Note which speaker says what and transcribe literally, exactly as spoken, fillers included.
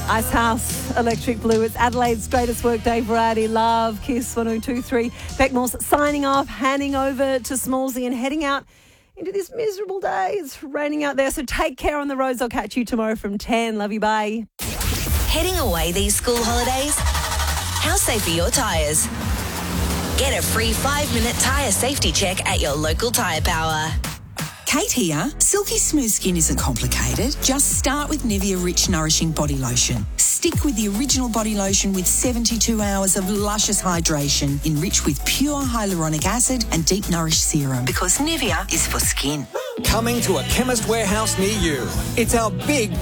Speaker 1: Icehouse, Electric Blue. It's Adelaide's greatest workday variety. Love, Kiss one oh two three. Beckmore signing off, handing over to Smallsy and heading out into this miserable day. It's raining out there, so take care on the roads. I'll catch you tomorrow from ten. Love you, bye.
Speaker 2: Heading away these school holidays? How safe are your tyres? Get a free five-minute tyre safety check at your local Tyre Power.
Speaker 3: Kate here. Silky smooth skin isn't complicated. Just start with Nivea Rich Nourishing Body Lotion. Stick with the original body lotion with seventy-two hours of luscious hydration, enriched with pure hyaluronic acid and deep nourish serum. Because Nivea is for skin.
Speaker 4: Coming to a Chemist Warehouse near you. It's our big